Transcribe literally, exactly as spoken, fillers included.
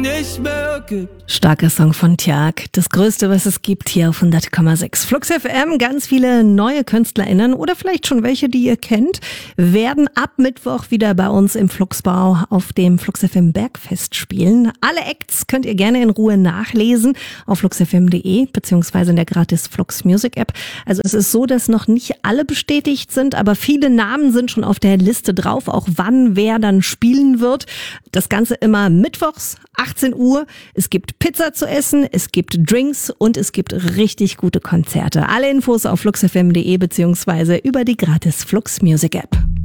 nicht mehr gibt. Starker Song von Tjag. Das Größte, was es gibt hier auf hundert Komma sechs. Flux F M, ganz viele neue KünstlerInnen oder vielleicht schon welche, die ihr kennt, werden ab Mittwoch wieder bei uns im Fluxbau auf dem Flux F M Bergfest spielen. Alle Acts könnt ihr gerne in Ruhe nachlesen auf flux f m punkt de beziehungsweise in der gratis Flux Music App. Also es ist so, dass noch nicht alle bestätigt sind, aber viele Namen sind schon auf der Liste drauf, auch wann wer dann spielen wird. Das Ganze immer mittwochs, achtzehn Uhr. Es gibt Pizza zu essen, es gibt Drinks und es gibt richtig gute Konzerte. Alle Infos auf flux f m punkt de beziehungsweise über die gratis Flux Music App.